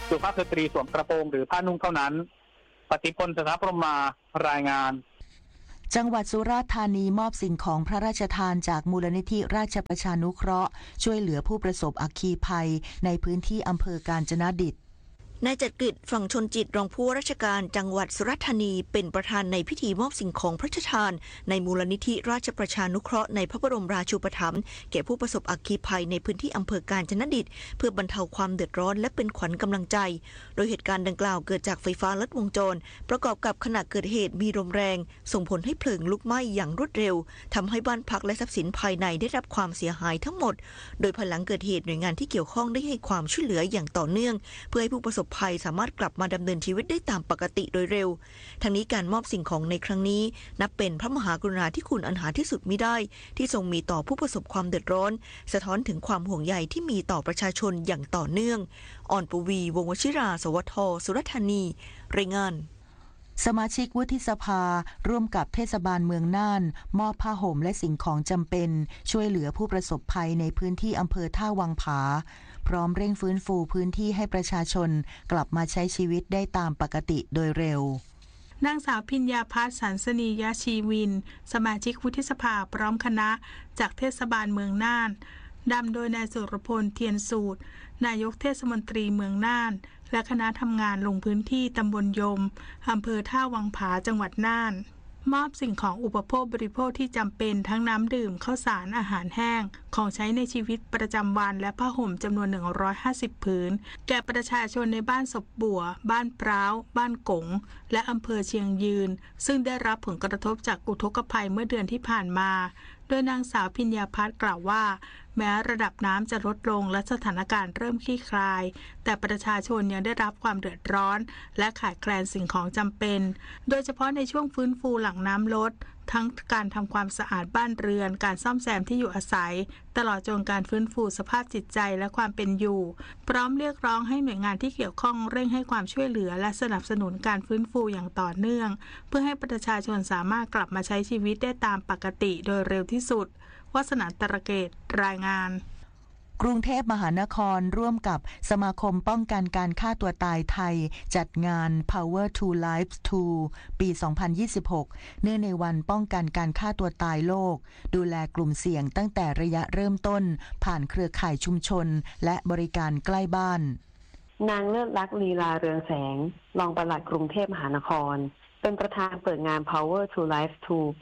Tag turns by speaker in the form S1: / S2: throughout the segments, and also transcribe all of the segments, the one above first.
S1: สุภาพสตรีสวมกระโปรงหรือผ้านุ่งเท่านั้นปฏิพล สถาพรหมารายงาน
S2: จังหวัดสุราษฎร์ธานีมอบสิ่งของพระราชทานจากมูลนิธิราชประชานุเคราะห์ช่วยเหลือผู้ประสบอัคคีภัยในพื้นที่อำเภอกาญจนดิต
S3: นายจักริดฝั่งชนจิตรองผู้ว่าราชการจังหวัดสุราษฎร์ธานีเป็นประธานในพิธีมอบสิ่งของพระราชทานในมูลนิธิราชประชานุเคราะห์ในพระบรมราชูปถัมภ์แก่ผู้ประสบอัคคีภัยในพื้นที่อำเภอกาญจนดิตเพื่อบรรเทาความเดือดร้อนและเป็นขวัญกำลังใจโดยเหตุการณ์ดังกล่าวเกิดจากไฟฟ้าลัดวงจรประกอบกับขณะเกิดเหตุมีลมแรงส่งผลให้เพลิงลุกไหม้อย่างรวดเร็วทำให้บ้านพักและทรัพย์สินภายในได้รับความเสียหายทั้งหมดโดยภายหลังเกิดเหตุหน่วยงานที่เกี่ยวข้องได้ให้ความช่วยเหลืออย่างต่อเนื่องเพื่อให้ผู้ประสบภัยสามารถกลับมาดำเนินชีวิตได้ตามปกติโดยเร็วทั้งนี้การมอบสิ่งของในครั้งนี้นับเป็นพระมหากรุณาธิคุณอันหาที่สุดมิได้ที่ทรงมีต่อผู้ประสบความเดือดร้อนสะท้อนถึงความห่วงใยที่มีต่อประชาชนอย่างต่อเนื่องอ่อนปวีวงศ์วชิราสวทสุราษฎร์ธานีรายงาน
S2: สมาชิกวุฒิสภาร่วมกับเทศบาลเมืองน่านมอบผ้าห่มและสิ่งของจำเป็นช่วยเหลือผู้ประสบภัยในพื้นที่อำเภอท่าวังผาพร้อมเร่งฟื้นฟูพื้นที่ให้ประชาชนกลับมาใช้ชีวิตได้ตามปกติโดยเร็วน
S4: างสาวพิญญาภัสสันสนียชีวินสมาชิกวุฒิสภาพร้อมคณะจากเทศบาลเมืองน่านนำโดยนายสุรพลเทียนสูตรนายกเทศมนตรีเมืองน่านและคณะทำงานลงพื้นที่ตำบลยมอำเภอท่าวังผาจังหวัดน่านมอบสิ่งของอุปโภคบริโภคที่จำเป็นทั้งน้ำดื่มข้าวสารอาหารแห้งของใช้ในชีวิตประจำวันและผ้าห่มจำนวน150ผืนแก่ประชาชนในบ้านศพบัวบ้านพร้าวบ้านกงและอำเภอเชียงยืนซึ่งได้รับผลกระทบจากอุทกภัยเมื่อเดือนที่ผ่านมาโดยนางสาวพิญญาภัสกล่าวว่าแม้ระดับน้ำจะลดลงและสถานการณ์เริ่มคลี่คลายแต่ประชาชนยังได้รับความเดือดร้อนและขาดแคลนสิ่งของจำเป็นโดยเฉพาะในช่วงฟื้นฟูหลังน้ำลดทั้งการทำความสะอาดบ้านเรือนการซ่อมแซมที่อยู่อาศัยตลอดจนการฟื้นฟูสภาพจิตใจและความเป็นอยู่พร้อมเรียกร้องให้หน่วยงานที่เกี่ยวข้องเร่งให้ความช่วยเหลือและสนับสนุนการฟื้นฟูอย่างต่อเนื่องเพื่อให้ประชาชนสามารถกลับมาใช้ชีวิตได้ตามปกติโดยเร็วที่สุดวสันต์ ตระเกตรายงาน
S2: กรุงเทพมหานครร่วมกับสมาคมป้องกันการฆ่าตัวตายไทยจัดงาน Power to Life 2 ปี 2026 เนื่องในวันป้องกันการฆ่าตัวตายโลกดูแลกลุ่มเสี่ยงตั้งแต่ระยะเริ่มต้นผ่านเครือข่ายชุมชนและบริการใกล้บ้าน
S5: นางเลิศลักษณ์ลีลาเรืองแสงรองปลัดกรุงเทพมหานครเป็นประธานเปิดงาน Power to Life 2 ปี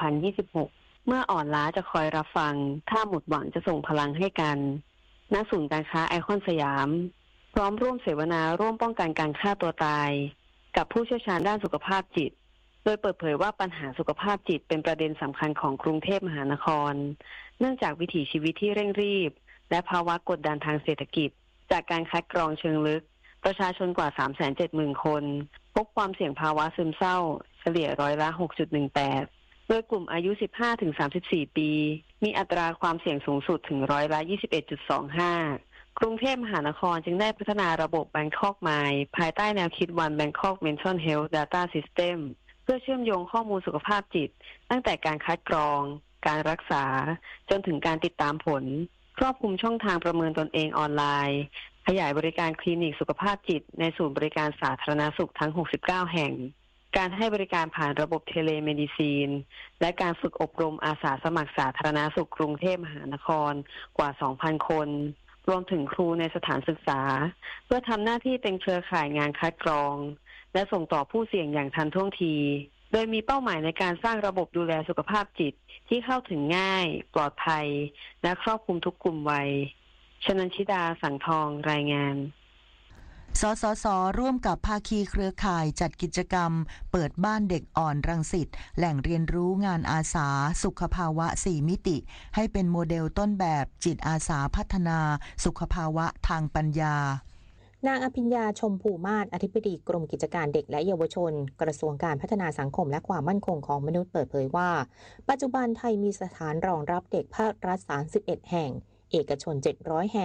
S5: 2026 เมื่ออ่อนล้าจะคอยรับฟังถ้าหมดหวังจะส่งพลังให้กันณศูนย์การค้าไอคอนสยามพร้อมร่วมเสวนาร่วมป้องกันการฆ่าตัวตายกับผู้เชี่ยวชาญด้านสุขภาพจิตโดยเปิดเผยว่าปัญหาสุขภาพจิตเป็นประเด็นสำคัญของกรุงเทพมหานครเนื่องจากวิถีชีวิตที่เร่งรีบและภาวะกดดันทางเศรษฐกิจจากการคัดกรองเชิงลึกประชาชนกว่า 370,000 คนพบความเสี่ยงภาวะซึมเศร้าเฉลี่ยร้อยละ 6.18โดยกลุ่มอายุ 15-34 ปี มีอัตราความเสี่ยงสูงสุดถึงร้อยละ 21.25 กรุงเทพมหานครจึงได้พัฒนาระบบ Bangkok Mind ภายใต้แนวคิด One Bangkok Mental Health Data System เพื่อเชื่อมโยงข้อมูลสุขภาพจิตตั้งแต่การคัดกรองการรักษาจนถึงการติดตามผลครอบคลุมช่องทางประเมินตนเองออนไลน์ขยายบริการคลินิกสุขภาพจิตในศูนย์บริการสาธารณสุขทั้ง 69 แห่งการให้บริการผ่านระบบเทเลเมดิซีนและการฝึกอบรมอาสาสมัครสาธารณสุขกรุงเทพมหานครกว่า 2,000 คนรวมถึงครูในสถานศึกษาเพื่อทำหน้าที่เป็นเครือข่ายงานคัดกรองและส่งต่อผู้เสี่ยงอย่างทันท่วงทีโดยมีเป้าหมายในการสร้างระบบดูแลสุขภาพจิตที่เข้าถึงง่ายปลอดภัยและครอบคลุมทุกกลุ่มวัยชนันชิดาสังทองรายงาน
S2: สสส.ร่วมกับภาคีเครือข่ายจัดกิจกรรมเปิดบ้านเด็กอ่อนรังสิตแหล่งเรียนรู้งานอาสาสุขภาวะ4มิติให้เป็นโมเดลต้นแบบจิตอาสาพัฒนาสุขภาวะทางปัญญาน
S6: างอภิญญาชมภูมาศอธิบดีกรมกิจการเด็กและเยาวชนกระทรวงการพัฒนาสังคมและความมั่นคงของมนุษย์เปิดเผยว่าปัจจุบันไทยมีสถานรองรับเด็กภาครัฐ31แห่งเอกชน700แห่ง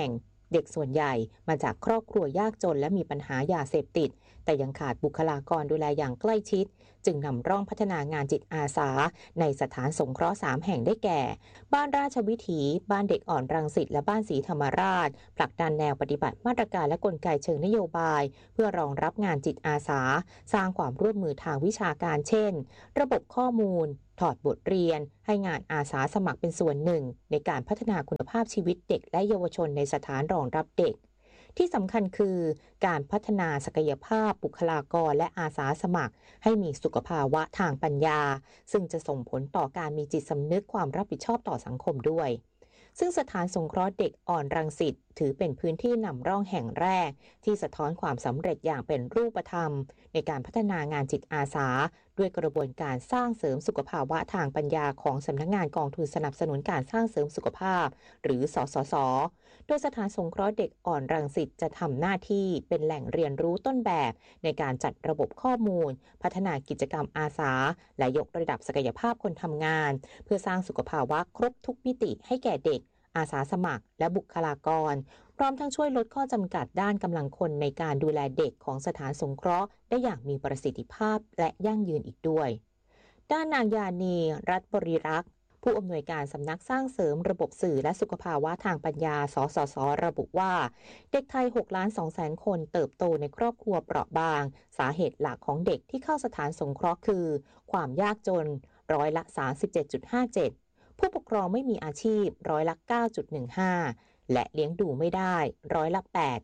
S6: เด็กส่วนใหญ่มาจากครอบครัวยากจนและมีปัญหายาเสพติดแต่ยังขาดบุคลากรดูแลอย่างใกล้ชิดจึงนำร่องพัฒนางานจิตอาสาในสถานสงเคราะห์3แห่งได้แก่บ้านราชวิถีบ้านเด็กอ่อนรังสิตและบ้านศรีธรรมราชผลักดันแนวปฏิบัติมาตรการและกลไกเชิงนโยบายเพื่อรองรับงานจิตอาสาสร้างความร่วมมือทางวิชาการเช่นระบบข้อมูลถอดบทเรียนให้งานอาสาสมัครเป็นส่วนหนึ่งในการพัฒนาคุณภาพชีวิตเด็กและเยาวชนในสถานรองรับเด็กที่สำคัญคือการพัฒนาศักยภาพบุคลากรและอาสาสมัครให้มีสุขภาวะทางปัญญาซึ่งจะส่งผลต่อการมีจิตสำนึกความรับผิดชอบต่อสังคมด้วยซึ่งสถานสงเคราะห์เด็กอ่อนรังสิตถือเป็นพื้นที่นำร่องแห่งแรกที่สะท้อนความสำเร็จอย่างเป็นรูปธรรมในการพัฒนางานจิตอาสาด้วยกระบวนการสร้างเสริมสุขภาวะทางปัญญาของสำนักงานกองทุนสนับสนุนการสร้างเสริมสุขภาพหรือสสส.โดยสถานสงเคราะห์เด็กอ่อนรังสิตจะทำหน้าที่เป็นแหล่งเรียนรู้ต้นแบบในการจัดระบบข้อมูลพัฒนากิจกรรมอาสาและยกระดับศักยภาพคนทำงานเพื่อสร้างสุขภาวะครบทุกมิติให้แก่เด็กอาสาสมัครและบุคลากรพร้อมทั้งช่วยลดข้อจำกัดด้านกำลังคนในการดูแลเด็กของสถานสงเคราะห์ได้อย่างมีประสิทธิภาพและยั่งยืนอีกด้วยด้านนางยานีรัฐบริรักษ์ผู้อำนวยการสำนักสร้างเสริมระบบสื่อและสุขภาวะทางปัญญาสสส.ระบุว่าเด็กไทย 6,200,000 คนเติบโตในครอบครัวเปราะบางสาเหตุหลักของเด็กที่เข้าสถานสงเคราะห์คือความยากจนร้อยละ 37.57 ผู้ปกครองไม่มีอาชีพร้อยละ 9.15 และเลี้ยงดูไม่ได้ร้อยละ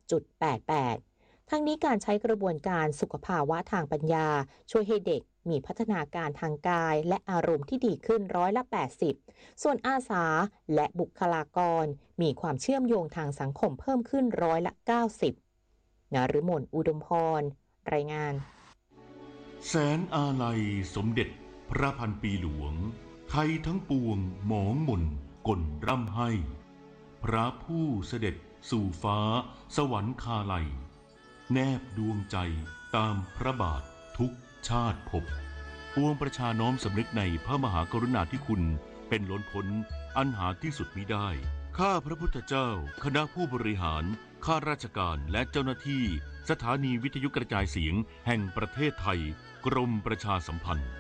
S6: 8.88 ทั้งนี้การใช้กระบวนการสุขภาวะทางปัญญาช่วยให้เด็กมีพัฒนาการทางกายและอารมณ์ที่ดีขึ้นร้อยละ 80 ส่วนอาสาและบุคลากรมีความเชื่อมโยงทางสังคมเพิ่มขึ้นร้อยละ 90 นฤมล อุดมพรรายงาน
S7: แสนอาลัยสมเด็จพระพันปีหลวงไทยทั้งปวงหมองหม่นก่นร่ำให้พระผู้เสด็จสู่ฟ้าสวรรคาลัยแนบดวงใจตามพระบาททุกชาติภพปวงประชาน้อมสำนึกในพระมหากรุณาธิคุณเป็นล้นพ้นอันหาที่สุดมิได้ข้าพระพุทธเจ้าคณะผู้บริหารข้าราชการและเจ้าหน้าที่สถานีวิทยุกระจายเสียงแห่งประเทศไทยกรมประชาสัมพันธ์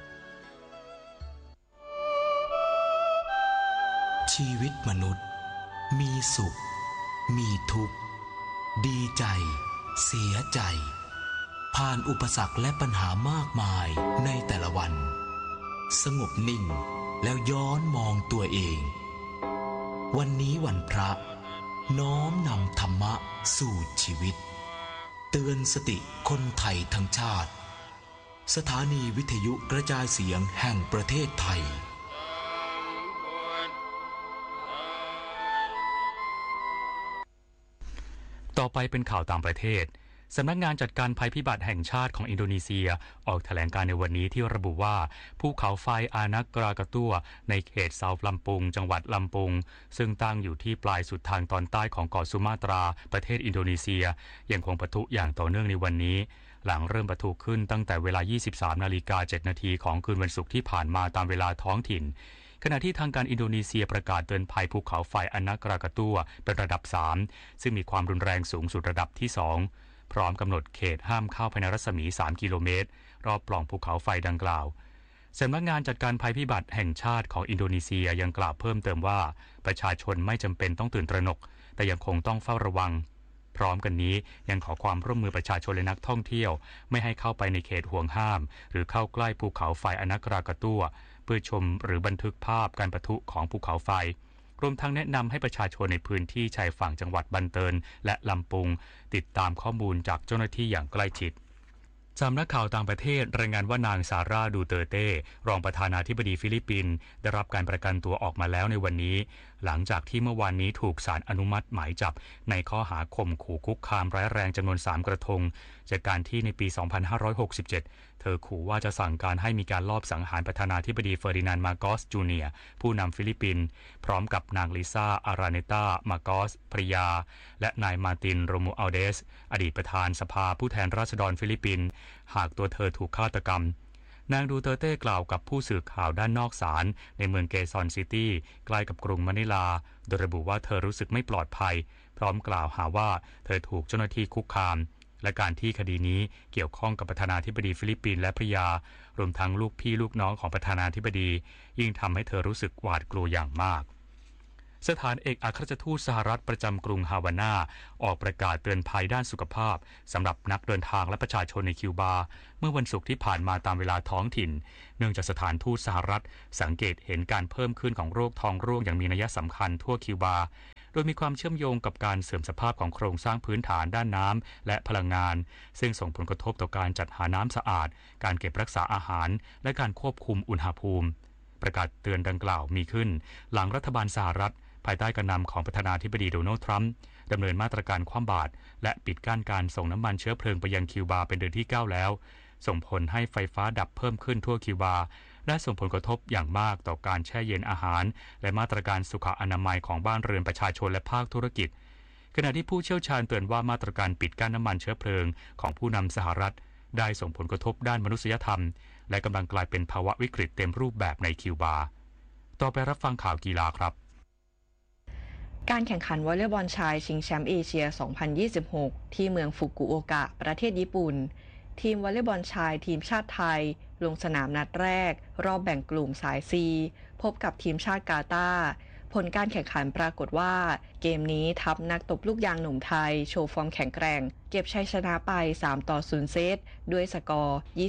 S8: ชีวิตมนุษย์มีสุขมีทุกข์ดีใจเสียใจผ่านอุปสรรคและปัญหามากมายในแต่ละวันสงบนิ่งแล้วย้อนมองตัวเองวันนี้วันพระน้อมนำธรรมะสู่ชีวิตเตือนสติคนไทยทั้งชาติสถานีวิทยุกระจายเสียงแห่งประเทศไทย
S9: ต่อไปเป็นข่าวต่างประเทศสำนักงานจัดการภัยพิบัติแห่งชาติของอินโดนีเซียออกแถลงการในวันนี้ที่ระบุว่าภูเขาไฟอานักกรากาตัวในเขตเซาท์ลัมปุงจังหวัดลัมปุงซึ่งตั้งอยู่ที่ปลายสุดทางตอนใต้ของเกาะสุมาตราประเทศอินโดนีเซียยังคงปะทุอย่างต่อเนื่องในวันนี้หลังเริ่มปะทุขึ้นตั้งแต่เวลา 23:07 นาทีของคืนวันศุกร์ที่ผ่านมาตามเวลาท้องถิ่นขณะที่ทางการอินโดนีเซียประกาศเตือนภัยภูเขาไฟอานักกรากาตัวเป็นระดับ 3 ซึ่งมีความรุนแรงสูงสุดระดับที่ 2พร้อมกำหนดเขตห้ามเข้าภายในรัศมี 3 กิโลเมตรรอบปล่องภูเขาไฟดังกล่าวสำนักงานจัดการภัยพิบัติแห่งชาติของอินโดนีเซียยังกล่าวเพิ่มเติมว่าประชาชนไม่จำเป็นต้องตื่นตระหนกแต่ยังคงต้องเฝ้าระวังพร้อมกันนี้ยังขอความร่วมมือประชาชนและนักท่องเที่ยวไม่ให้เข้าไปในเขตห่วงห้ามหรือเข้าใกล้ภูเขาไฟอานักกรากาตัวเพื่อชมหรือบันทึกภาพการปะทุของภูเขาไฟรวมทั้งแนะนำให้ประชาชนในพื้นที่ชายฝั่งจังหวัดบันเตินและลำปุงติดตามข้อมูลจากเจ้าหน้าที่อย่างใกล้ชิดสำนักข่าวต่างประเทศรายงานว่านางซาร่าดูเตอร์เต้รองประธานาธิบดีฟิลิปปินส์ได้รับการประกันตัวออกมาแล้วในวันนี้หลังจากที่เมื่อวานนี้ถูกศาลอนุมัติหมายจับในข้อหาข่มขู่คุกคามร้ายแรงจำนวน3 กระทงจากการที่ในปี 2567 เธอขู่ว่าจะสั่งการให้มีการลอบสังหารประธานาธิบดีเฟอร์ดินานด์มาโกสจูเนียร์ผู้นำฟิลิปปินส์พร้อมกับนางลิซ่าอาราเนต้ามาโกสภริยาและนายมาร์ตินโรมูอัลเดสอดีตประธานสภาผู้แทนราษฎรฟิลิปปินส์หากตัวเธอถูกฆาตกรรมนางดูเตอร์เต้กล่าวกับผู้สื่อข่าวด้านนอกศาลในเมืองเกซอนซิตี้ใกล้กับกรุงมะนิลาโดยระบุว่าเธอรู้สึกไม่ปลอดภัยพร้อมกล่าวหาว่าเธอถูกเจ้าหน้าที่คุกคามและการที่คดีนี้เกี่ยวข้องกับประธานาธิบดีฟิลิปปินส์และภริยารวมทั้งลูกพี่ลูกน้องของประธานาธิบดียิ่งทำให้เธอรู้สึกหวาดกลัวอย่างมากสถานเอกอัครราชทูตสหรัฐประจำกรุงฮาวาน่าออกประกาศเตือนภัยด้านสุขภาพสำหรับนักเดินทางและประชาชนในคิวบาเมื่อวันศุกร์ที่ผ่านมาตามเวลาท้องถิ่นเนื่องจากสถานทูตสหรัฐสังเกตเห็นการเพิ่มขึ้นของโรคท้องร่วงอย่างมีนัยสำคัญทั่วคิวบาโดยมีความเชื่อมโยงกับการเสื่อมสภาพของโครงสร้างพื้นฐานด้านน้ำและพลังงานซึ่งส่งผลกระทบต่อการจัดหาน้ำสะอาดการเก็บรักษาอาหารและการควบคุมอุณหภูมิประกาศเตือนดังกล่าวมีขึ้นหลังรัฐบาลสหรัฐภายใต้การนำของประธานาธิบดีโดนัลด์ทรัมป์ดำเนินมาตรการคว่ำบาตรและปิดกั้นการส่งน้ำมันเชื้อเพลิงไปยังคิวบาเป็นเดือนที่ 9 แล้วส่งผลให้ไฟฟ้าดับเพิ่มขึ้นทั่วคิวบาและส่งผลกระทบอย่างมากต่อการแช่เย็นอาหารและมาตรการสุขอนามัยของบ้านเรือนประชาชนและภาคธุรกิจขณะที่ผู้เชี่ยวชาญเตือนว่ามาตรการปิดกั้นน้ำมันเชื้อเพลิงของผู้นำสหรัฐได้ส่งผลกระทบด้านมนุษยธรรมและกำลังกลายเป็นภาวะวิกฤตเต็มรูปแบบในคิวบาต่อไปรับฟังข่าวกีฬาครับ
S10: การแข่งขันวอลเลย์บอลชายชิงแชมป์เอเชีย 2026 ที่เมืองฟุกุโอกะประเทศญี่ปุ่นทีมวอลเลย์บอลชายทีมชาติไทยลงสนามนัดแรกรอบแบ่งกลุ่มสาย C พบกับทีมชาติกาตาร์ผลการแข่งขันปรากฏว่าเกมนี้ทัพนักตบลูกยางหนุ่มไทยโชว์ฟอร์มแข็งแกร่งเก็บชัยชนะไป3-0เซตด้วยสกอร์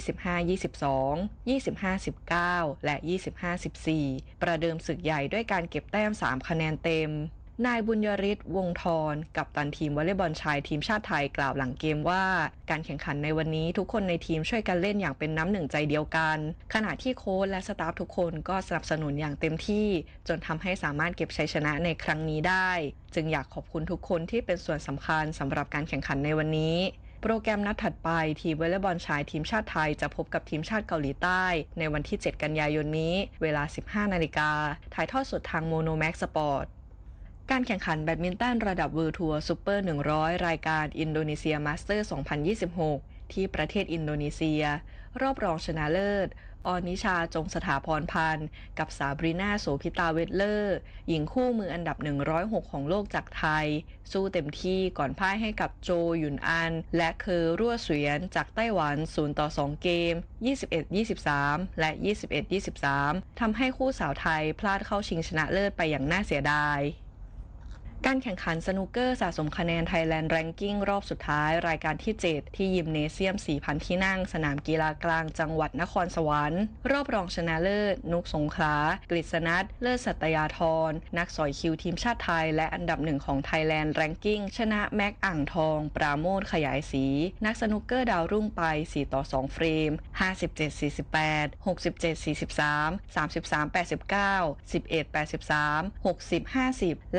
S10: 25-22 25-19 และ 25-14 ประเดิมศึกใหญ่ด้วยการเก็บแต้ม3คะแนนเต็มนายบุญยริศวงศ์ธรกัปตันทีมวอลเลย์บอลชายทีมชาติไทยกล่าวหลังเกมว่าการแข่งขันในวันนี้ทุกคนในทีมช่วยกันเล่นอย่างเป็นน้ำหนึ่งใจเดียวกันขณะที่โค้ชและสตาฟทุกคนก็สนับสนุนอย่างเต็มที่จนทำให้สามารถเก็บชัยชนะในครั้งนี้ได้จึงอยากขอบคุณทุกคนที่เป็นส่วนสำคัญสำหรับการแข่งขันในวันนี้โปรแกรมนัดถัดไปทีมวอลเลย์บอลชายทีมชาติไทยจะพบกับทีมชาติเกาหลีใต้ในวันที่7กันยายนนี้เวลา 15 นาฬิกาถ่ายทอดสดทางโมโนแม็กสปอร์ตการแข่งขันแบดมินตันระดับเวิลด์ทัวร์ซุปเปอร์100รายการอินโดนีเซียมาสเตอร์ 2026 ที่ประเทศอินโดนีเซียรอบรองชนะเลิศอนิชาจงสถาพรพันธ์กับซาบรีนาโสภิตาเวทเลอร์หญิงคู่มืออันดับ106ของโลกจากไทยสู้เต็มที่ก่อนพ่ายให้กับโจหยุนอันและเคอรั่วเสวียนจากไต้หวัน 0-2 เกม 21-23 และ 21-23 ทำให้คู่สาวไทยพลาดเข้าชิงชนะเลิศไปอย่างน่าเสียดายการแข่งขันสนูกเกอร์สะสมคะแนน Thailand Ranking รอบสุดท้ายรายการที่ 7 ที่ยิมเนเซียม 4,000 ที่นั่งสนามกีฬากลางจังหวัดนครสวรรค์รอบรองชนะเลิศนุกสงขลากฤษณัฐเลิศสัตยาธรนักสอยคิวทีมชาติไทยและอันดับหนึ่งของ Thailand Ranking ชนะแม็กอ่างทองปราโมทย์ขยายศรีนักสนูกเกอร์ดาวรุ่งไป 4-2 เฟรม 57-48 67-43 33-89 11-83 60-50 และ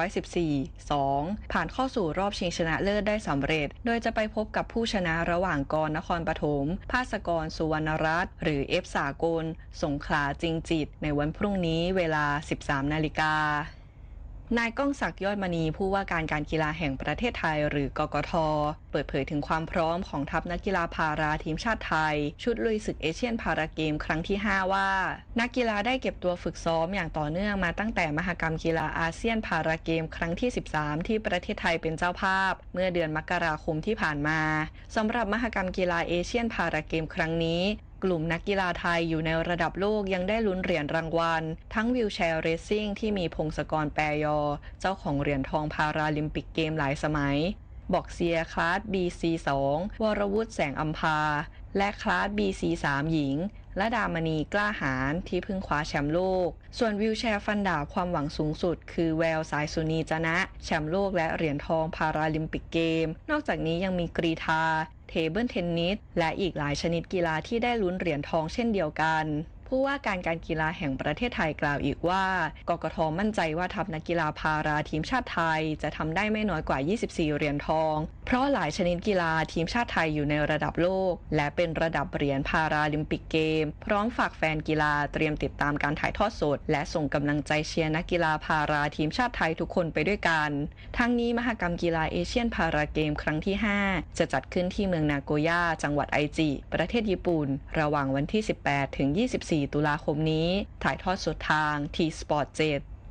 S10: 114-2 ผ่านเข้าสู่รอบชิงชนะเลิศได้สำเร็จโดยจะไปพบกับผู้ชนะระหว่างกรนครปฐมภาสกรสุวรรณรัตน์หรือเอฟสากลสงขลาจริงจิตในวันพรุ่งนี้เวลา 13 นาฬิกานายก้องศักดิ์ยอดมณีผู้ว่าการการกีฬาแห่งประเทศไทยหรือกกท.เปิดเผยถึงความพร้อมของทัพนักกีฬาพาราทีมชาติไทยชุดลุยศึกเอเชียนพาราเกมครั้งที่ 5 ว่านักกีฬาได้เก็บตัวฝึกซ้อมอย่างต่อเนื่องมาตั้งแต่มหกรรมกีฬาอาเซียนพาราเกมครั้งที่ 13 ที่ประเทศไทยเป็นเจ้าภาพเมื่อเดือนมกราคมที่ผ่านมาสำหรับมหกรรมกีฬาเอเชียนพาราเกมครั้งนี้กลุ่มนักกีฬาไทยอยู่ในระดับโลกยังได้ลุ้นเหรียญรางวัลทั้งวิวแชร์เรซซิ่งที่มีพงศกรแปรยอเจ้าของเหรียญทองพาราลิมปิกเกมหลายสมัยบ็อกเซียคลาส BC2 วรวุฒิแสงอัมพาและคลาส BC3 หญิงและดามณีกล้าหาญที่เพิ่งคว้าแชมป์โลกส่วนวิวแชร์ฟันดาบความหวังสูงสุดคือแววสายสุนีจนะแชมป์โลกและเหรียญทองพาราลิมปิกเกมนอกจากนี้ยังมีกรีฑาเทเบิลเทนนิสและอีกหลายชนิดกีฬาที่ได้ลุ้นเหรียญทองเช่นเดียวกันผู้ว่าการกีฬาแห่งประเทศไทยกล่าวอีกว่ากกท.มั่นใจว่าทัพนักกีฬาพาราทีมชาติไทยจะทำได้ไม่น้อยกว่า 24 เหรียญทองเพราะหลายชนิดกีฬาทีมชาติไทยอยู่ในระดับโลกและเป็นระดับเหรียญพาราลิมปิกเกมพร้อมฝากแฟนกีฬาเตรียมติดตามการถ่ายทอดสดและส่งกำลังใจเชียร์นักกีฬาพาราทีมชาติไทยทุกคนไปด้วยกันทั้งนี้มหกรรมกีฬาเอเชียนพาราเกมครั้งที่ 5 จะจัดขึ้นที่เมืองนาโกย่าจังหวัดไอจิประเทศญี่ปุ่นระหว่างวันที่ 18 ถึง 24 ตุลาคมนี้ถ่ายทอดสดทาง T-Sport 7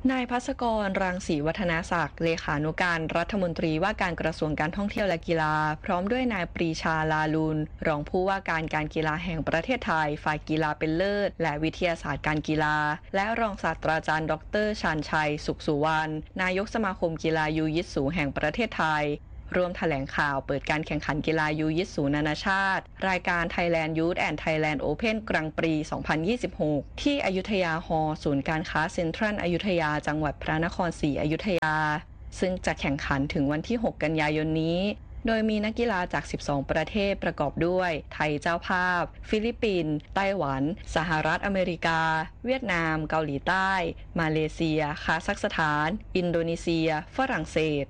S10: นายภัสกร รังสีวัฒนาศักดิ์เลขานุการรัฐมนตรีว่าการกระทรวงการท่องเที่ยวและกีฬาพร้อมด้วยนายปรีชาลาลูนรองผู้ว่าการการกีฬาแห่งประเทศไทยฝ่ายกีฬาเป็นเลิศและวิทยาศาสตร์การกีฬาและรองศาสตราจารย์ดร.ชาญชัยสุขสุวรรณนายกสมาคมกีฬายูยิตสูแห่งประเทศไทยร่วมแถลงข่าวเปิดการแข่งขันกีฬายูยิตสูนานาชาติรายการ Thailand Youth and Thailand Open Grand Prix 2026 ที่อยุธยาฮอลล์ศูนย์การค้าเซ็นทรัลอยุธยาจังหวัดพระนครศรีอยุธยาซึ่งจะแข่งขันถึงวันที่ 6 กันยายนนี้โดยมีนักกีฬาจาก 12 ประเทศประกอบด้วยไทยเจ้าภาพฟิลิปปินส์ไต้หวันสหรัฐอเมริกาเวียดนามเกาหลีใต้มาเลเซียคาซัคสถานอินโดนีเซียฝรั่งเศส